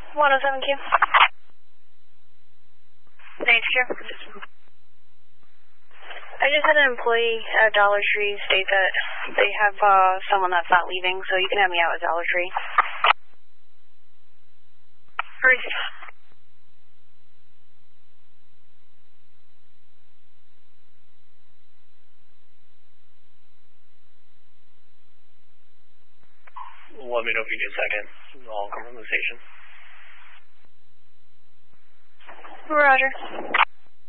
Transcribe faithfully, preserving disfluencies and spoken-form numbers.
one oh seven Q. Thanks, Q. I just had an employee at Dollar Tree state that they have uh, someone that's not leaving, so you can have me out at Dollar Tree. Hurry. Let me know if you get a second. I'll come from the station. Roger.